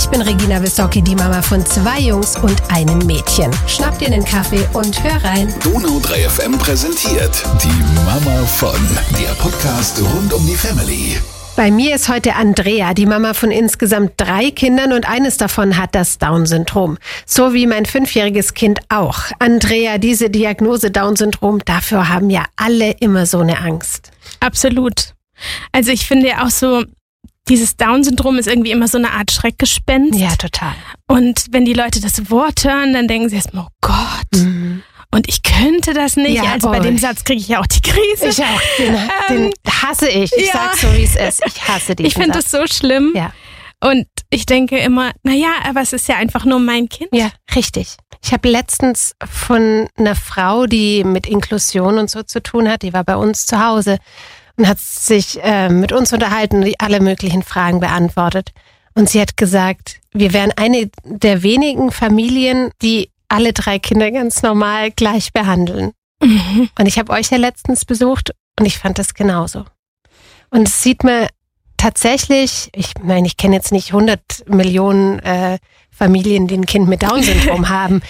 bin Regina Wissocki, die Mama von 2 Jungs und einem Mädchen. Schnapp dir einen Kaffee und hör rein. Donau 3 FM präsentiert die Mama von, der Podcast rund um die Family. Bei mir ist heute Andrea, die Mama von insgesamt 3 Kindern und eines davon hat das Down-Syndrom. So wie mein 5-jähriges Kind auch. Andrea, diese Diagnose Down-Syndrom, dafür haben ja alle immer so eine Angst. Absolut. Also ich finde ja auch so, dieses Down-Syndrom ist irgendwie immer so eine Art Schreckgespenst. Ja, total. Und wenn die Leute das Wort hören, dann denken sie erstmal, oh Gott, und ich könnte das nicht. Ja, also bei dem Satz kriege ich ja auch die Krise. Ich auch. Den hasse ich. Ich sag's so, wie es ist. Ich hasse diesen Ich finde das so schlimm. Ja. Und ich denke immer, naja, aber es ist ja einfach nur mein Kind. Ja, richtig. Ich habe letztens von einer Frau, die mit Inklusion und so zu tun hat, die war bei uns zu Hause und hat sich mit uns unterhalten und alle möglichen Fragen beantwortet. Und sie hat gesagt, wir wären eine der wenigen Familien, die alle 3 Kinder ganz normal gleich behandeln. Und ich habe euch ja letztens besucht und ich fand das genauso. Und es sieht man tatsächlich, ich meine, ich kenne jetzt nicht 100 Millionen Familien, die ein Kind mit Down-Syndrom haben,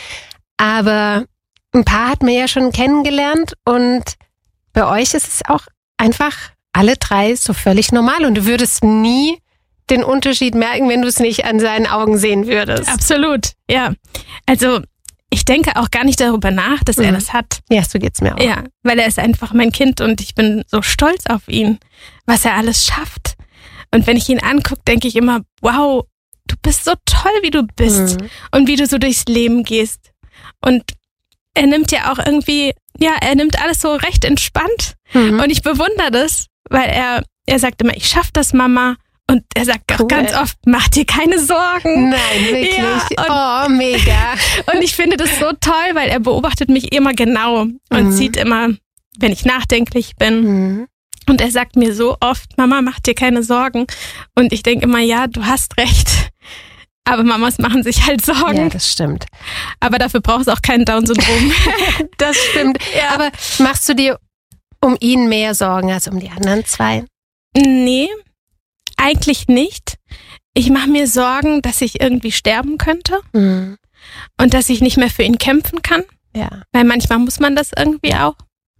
aber ein paar hat man ja schon kennengelernt und bei euch ist es auch einfach alle 3 so völlig normal und du würdest nie den Unterschied merken, wenn du es nicht an seinen Augen sehen würdest. Absolut, ja. Also ich denke auch gar nicht darüber nach, dass er das hat. Ja, so geht's mir auch. Ja, weil er ist einfach mein Kind und ich bin so stolz auf ihn, was er alles schafft. Und wenn ich ihn angucke, denke ich immer, wow, du bist so toll, wie du bist und wie du so durchs Leben gehst. Und er nimmt ja auch irgendwie, ja, er nimmt alles so recht entspannt. Und ich bewundere das, weil er sagt immer, ich schaff das, Mama. Und er sagt auch ganz oft, mach dir keine Sorgen. Nein, wirklich. Ja, oh, mega. Und ich finde das so toll, weil er beobachtet mich immer genau und sieht immer, wenn ich nachdenklich bin. Und er sagt mir so oft, Mama, mach dir keine Sorgen. Und ich denke immer, ja, du hast recht. Aber Mamas machen sich halt Sorgen. Ja, das stimmt. Aber dafür brauchst du auch kein Down-Syndrom. Das stimmt. Ja. Aber machst du dir um ihn mehr Sorgen als um die anderen 2? Nee. Eigentlich nicht. Ich mache mir Sorgen, dass ich irgendwie sterben könnte und dass ich nicht mehr für ihn kämpfen kann. Ja. Weil manchmal muss man das irgendwie auch.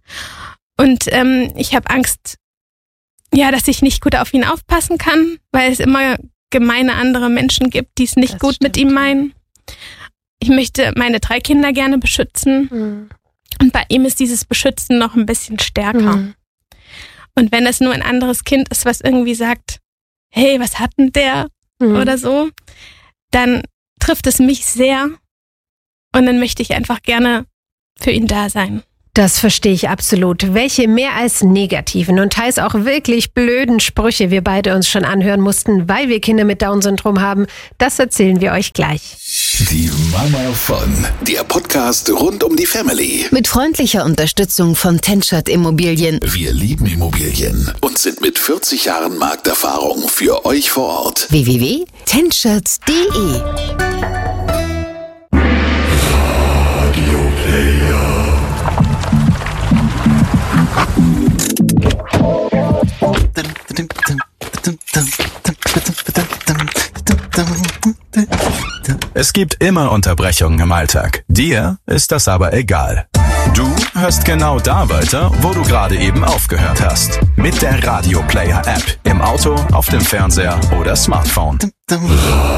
Und ich habe Angst, ja, dass ich nicht gut auf ihn aufpassen kann, weil es immer gemeine andere Menschen gibt, die es nicht gut mit ihm meinen. Ich möchte meine 3 Kinder gerne beschützen. Und bei ihm ist dieses Beschützen noch ein bisschen stärker. Und wenn es nur ein anderes Kind ist, was irgendwie sagt, hey, was hat denn der? Oder so, dann trifft es mich sehr und dann möchte ich einfach gerne für ihn da sein. Das verstehe ich absolut. Welche mehr als negativen und teils auch wirklich blöden Sprüche wir beide uns schon anhören mussten, weil wir Kinder mit Down-Syndrom haben, das erzählen wir euch gleich. Die Mama von, der Podcast rund um die Family. Mit freundlicher Unterstützung von Tenschert Immobilien. Wir lieben Immobilien und sind mit 40 Jahren Markterfahrung für euch vor Ort. www.tenschert.de Es gibt immer Unterbrechungen im Alltag. Dir ist das aber egal. Du hörst genau da weiter, wo du gerade eben aufgehört hast. Mit der Radio Player App. Im Auto, auf dem Fernseher oder Smartphone.